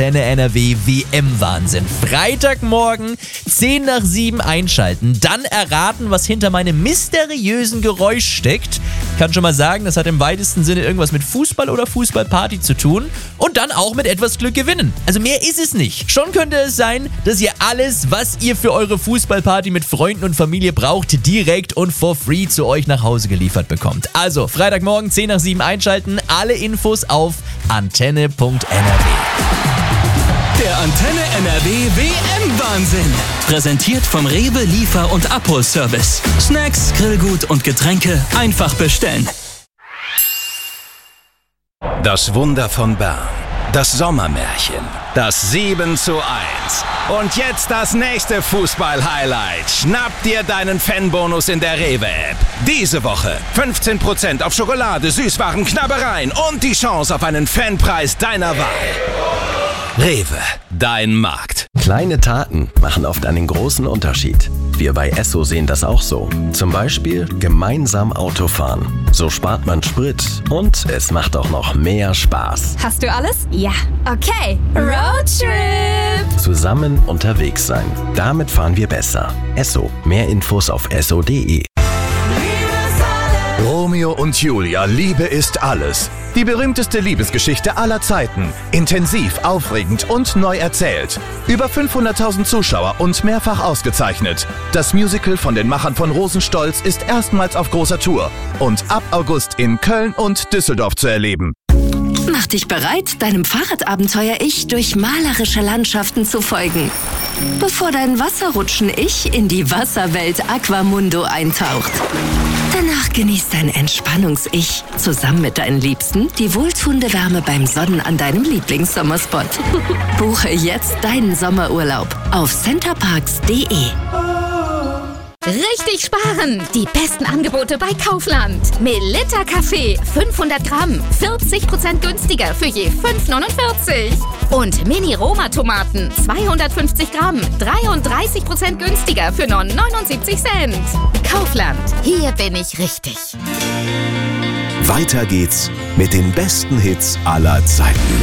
Antenne NRW WM-Wahnsinn. Freitagmorgen 6:50 einschalten, dann erraten, was hinter meinem mysteriösen Geräusch steckt. Ich kann schon mal sagen, das hat im weitesten Sinne irgendwas mit Fußball oder Fußballparty zu tun und dann auch mit etwas Glück gewinnen. Also mehr ist es nicht. Schon könnte es sein, dass ihr alles, was ihr für eure Fußballparty mit Freunden und Familie braucht, direkt und for free zu euch nach Hause geliefert bekommt. Also Freitagmorgen 6:50 einschalten, alle Infos auf antenne.nrw. Der Antenne NRW WM-Wahnsinn. Präsentiert vom Rewe Liefer- und Abholservice. Snacks, Grillgut und Getränke einfach bestellen. Das Wunder von Bern. Das Sommermärchen. Das 7:1. Und jetzt das nächste Fußball-Highlight. Schnapp dir deinen Fanbonus in der Rewe-App. Diese Woche 15% auf Schokolade, Süßwaren, Knabbereien und die Chance auf einen Fanpreis deiner Wahl. Rewe, dein Markt. Kleine Taten machen oft einen großen Unterschied. Wir bei Esso sehen das auch so. Zum Beispiel gemeinsam Autofahren. So spart man Sprit und es macht auch noch mehr Spaß. Hast du alles? Ja. Okay. Roadtrip. Zusammen unterwegs sein. Damit fahren wir besser. Esso. Mehr Infos auf esso.de. Romeo und Julia, Liebe ist alles. Die berühmteste Liebesgeschichte aller Zeiten. Intensiv, aufregend und neu erzählt. Über 500.000 Zuschauer und mehrfach ausgezeichnet. Das Musical von den Machern von Rosenstolz ist erstmals auf großer Tour und ab August in Köln und Düsseldorf zu erleben. Mach dich bereit, deinem Fahrradabenteuer-Ich durch malerische Landschaften zu folgen. Bevor dein Wasserrutschen-Ich in die Wasserwelt Aquamundo eintaucht. Danach genießt dein Entspannungs-Ich zusammen mit deinen Liebsten die wohltuende Wärme beim Sonnen an deinem Lieblingssommerspot. Buche jetzt deinen Sommerurlaub auf centerparks.de. Richtig sparen! Die besten Angebote bei Kaufland. Melitta Kaffee 500 Gramm, 40% günstiger für je 5,49. Und Mini-Roma-Tomaten 250 Gramm, 33% günstiger für nur 79 Cent. Kaufland, hier bin ich richtig. Weiter geht's mit den besten Hits aller Zeiten.